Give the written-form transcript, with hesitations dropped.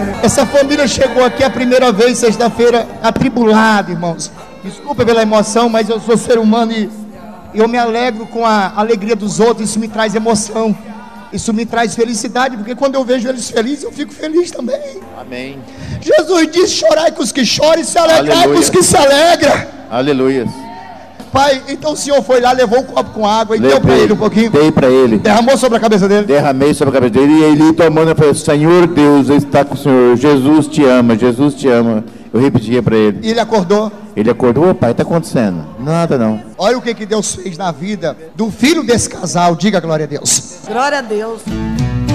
Essa família chegou aqui a primeira vez, sexta-feira, atribulada, irmãos. Desculpa pela emoção, mas eu sou ser humano e eu me alegro com a alegria dos outros. Isso me traz emoção, isso me traz felicidade, porque quando eu vejo eles felizes, eu fico feliz também. Amém. Jesus diz: chorai com os que choram e se alegrai com os que se alegram. Aleluia. Pai, então o Senhor foi lá, levou um copo com água e deu para ele um pouquinho. Dei para ele. Derramou sobre a cabeça dele. Derramei sobre a cabeça dele. E ele tomando, falou: Senhor Deus está com o Senhor. Jesus te ama, Jesus te ama. Eu repetia para ele. E ele acordou. Ele acordou: ô pai, está acontecendo? Nada não. Olha o que Deus fez na vida do filho desse casal. Diga glória a Deus. Glória a Deus.